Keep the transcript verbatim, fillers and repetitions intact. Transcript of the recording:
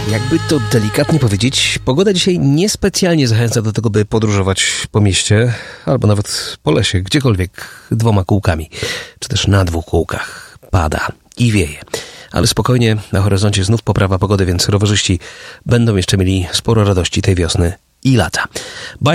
Jakby to delikatnie powiedzieć, pogoda dzisiaj niespecjalnie zachęca do tego, by podróżować po mieście, albo nawet po lesie, gdziekolwiek dwoma kółkami, czy też na dwóch kółkach. Pada i wieje. Ale spokojnie, na horyzoncie znów poprawa pogody, więc rowerzyści będą jeszcze mieli sporo radości tej wiosny i lata. Bye.